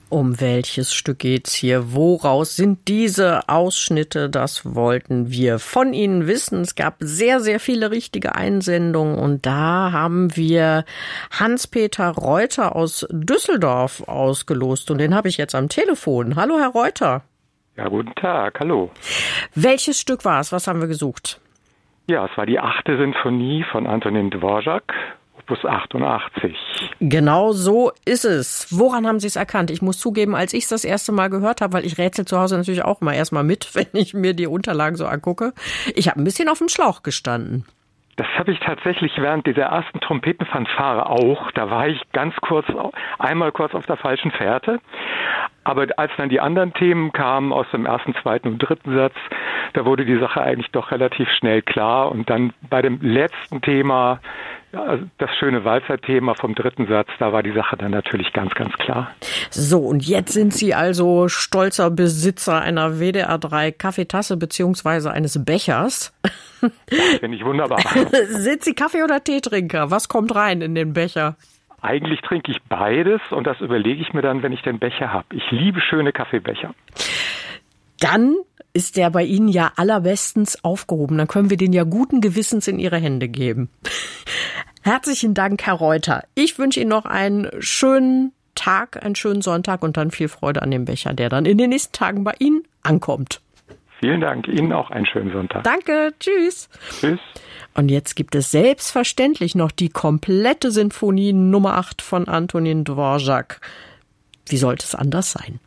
Um welches Stück geht's hier? Woraus sind diese Ausschnitte? Das wollten wir von Ihnen wissen. Es gab sehr, sehr viele richtige Einsendungen und da haben wir Hans-Peter Reuter aus Düsseldorf ausgelost und den habe ich jetzt am Telefon. Hallo, Herr Reuter. Ja, guten Tag, hallo. Welches Stück war es? Was haben wir gesucht? Ja, es war die 8. Sinfonie von Antonin Dvorak, Opus 88. Genau so ist es. Woran haben Sie es erkannt? Ich muss zugeben, als ich es das erste Mal gehört habe, weil ich rätsel zu Hause natürlich auch immer erstmal mit, wenn ich mir die Unterlagen so angucke. Ich habe ein bisschen auf dem Schlauch gestanden. Das habe ich tatsächlich während dieser ersten Trompetenfanfare auch. Da war ich einmal kurz auf der falschen Fährte. Aber als dann die anderen Themen kamen aus dem ersten, zweiten und dritten Satz, da wurde die Sache eigentlich doch relativ schnell klar. Und dann bei dem letzten Thema, das schöne Walzer-Thema vom dritten Satz, da war die Sache dann natürlich ganz, ganz klar. So, und jetzt sind Sie also stolzer Besitzer einer WDR 3 Kaffeetasse beziehungsweise eines Bechers. Das finde ich wunderbar. Sind Sie Kaffee- oder Teetrinker? Was kommt rein in den Becher? Eigentlich trinke ich beides und das überlege ich mir dann, wenn ich den Becher habe. Ich liebe schöne Kaffeebecher. Dann ist der bei Ihnen ja allerbestens aufgehoben. Dann können wir den ja guten Gewissens in Ihre Hände geben. Herzlichen Dank, Herr Reuter. Ich wünsche Ihnen noch einen schönen Tag, einen schönen Sonntag und dann viel Freude an dem Becher, der dann in den nächsten Tagen bei Ihnen ankommt. Vielen Dank. Ihnen auch einen schönen Sonntag. Danke. Tschüss. Tschüss. Und jetzt gibt es selbstverständlich noch die komplette Sinfonie Nummer 8 von Antonin Dvorak. Wie sollte es anders sein?